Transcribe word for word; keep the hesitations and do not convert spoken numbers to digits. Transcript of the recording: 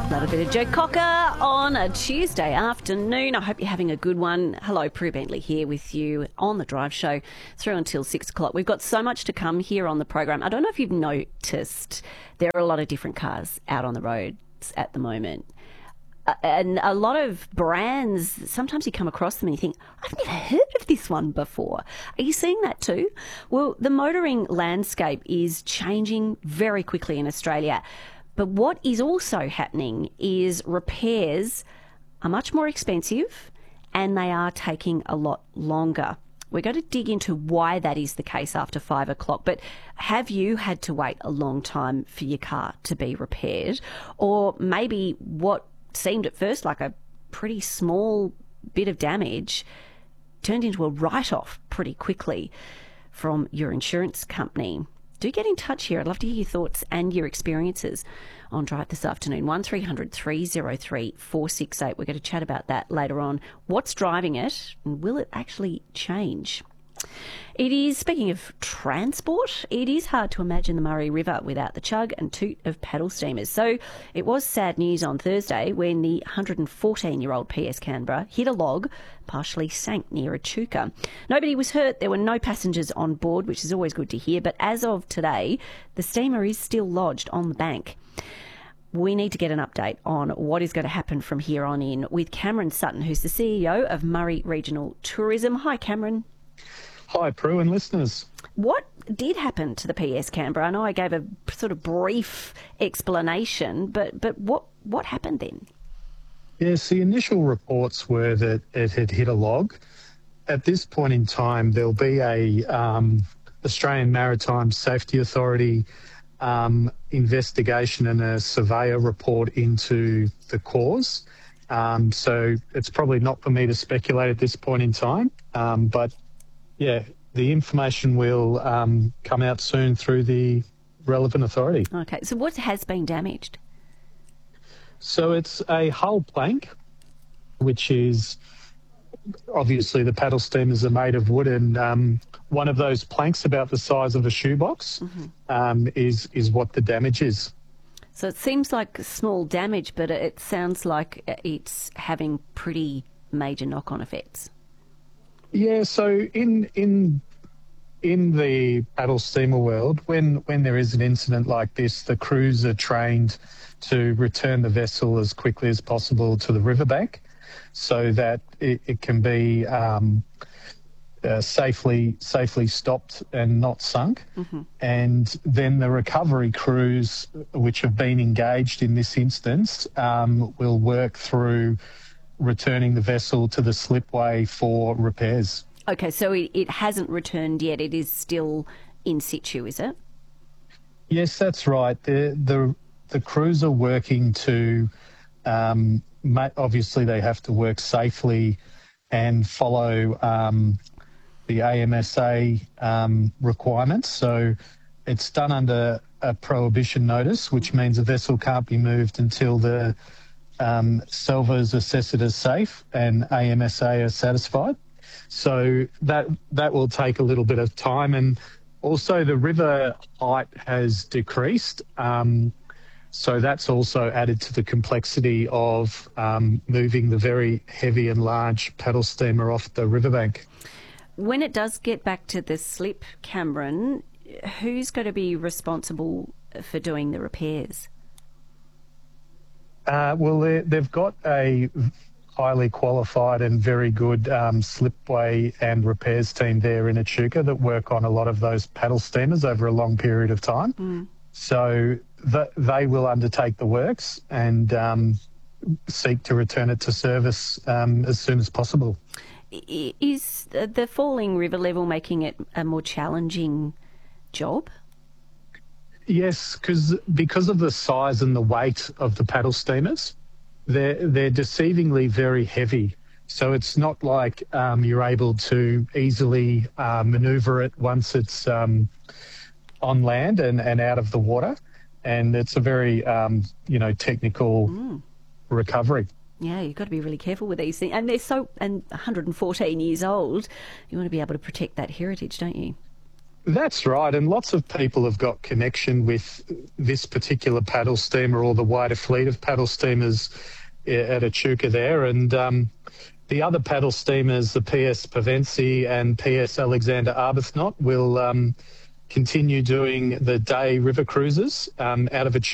Another bit of Joe Cocker on a Tuesday afternoon. I hope you're having a good one. Hello, Prue Bentley here with you on The Drive Show through until six o'clock. We've got so much to come here on the program. I don't know if you've noticed, there are a lot of different cars out on the roads at the moment. Uh, and a lot of brands, sometimes you come across them and you think, I've never heard of this one before. Are you seeing that too? Well, the motoring landscape is changing very quickly in Australia. But what is also happening is repairs are much more expensive and they are taking a lot longer. We're going to dig into why that is the case after five o'clock. But have you had to wait a long time for your car to be repaired? Or maybe what seemed at first like a pretty small bit of damage turned into a write-off pretty quickly from your insurance company. Do get in touch here. I'd love to hear your thoughts and your experiences on Drive this afternoon. one three hundred three oh three four six eight. We're going to chat about that later on. What's driving it and will it actually change? It is, speaking of transport, it is hard to imagine the Murray River without the chug and toot of paddle steamers. So it was sad news on Thursday when the one hundred fourteen-year-old P S Canberra hit a log, partially sank near Echuca. Nobody was hurt. There were no passengers on board, which is always good to hear. But as of today, the steamer is still lodged on the bank. We need to get an update on what is going to happen from here on in with Cameron Sutton, who's the C E O of Murray Regional Tourism. Hi, Cameron. Hi, Prue and listeners. What did happen to the P S Canberra? I know I gave a sort of brief explanation, but, but what, what happened then? Yes, the initial reports were that it had hit a log. At this point in time, there'll be a um, Australian Maritime Safety Authority um, investigation and a surveyor report into the cause. Um, so it's probably not for me to speculate at this point in time, um, but yeah, the information will um, come out soon through the relevant authority. Okay, so what has been damaged? So it's a hull plank, which is obviously the paddle steamers are made of wood, and um, one of those planks about the size of a shoebox mm-hmm. um, is is what the damage is. So it seems like small damage, but it sounds like it's having pretty major knock-on effects. Yeah, so in in in the paddle steamer world, when when there is an incident like this, the crews are trained to return the vessel as quickly as possible to the riverbank, so that it, it can be um, uh, safely safely stopped and not sunk. Mm-hmm. And then the recovery crews, which have been engaged in this instance, um, will work through returning the vessel to the slipway for repairs. Okay, so it, it hasn't returned yet. It is still in situ, is it? Yes, that's right. The the, the crews are working to, um, obviously they have to work safely and follow um, the A M S A um, requirements. So it's done under a prohibition notice, which means a vessel can't be moved until the Um, salvos assess it as safe and A M S A are satisfied. So that that will take a little bit of time. And also the river height has decreased. Um, so that's also added to the complexity of um, moving the very heavy and large paddle steamer off the riverbank. When it does get back to the slip, Cameron, who's going to be responsible for doing the repairs? Uh, well, they've got a highly qualified and very good um, slipway and repairs team there in Echuca that work on a lot of those paddle steamers over a long period of time. Mm. So th- they will undertake the works and um, seek to return it to service um, as soon as possible. Is the falling river level making it a more challenging job? Yes, because because of the size and the weight of the paddle steamers, they're they're deceivingly very heavy. So it's not like um, you're able to easily uh, manoeuvre it once it's um, on land and, and out of the water, and it's a very um, you know technical mm. recovery. Yeah, you've got to be really careful with these things, and they're so and one hundred fourteen years old. You want to be able to protect that heritage, don't you? That's right, and lots of people have got connection with this particular paddle steamer or the wider fleet of paddle steamers at Echuca there. And um, the other paddle steamers, the P S Pevensey and P S Alexander Arbuthnot, will um, continue doing the day river cruises um, out of Echuca.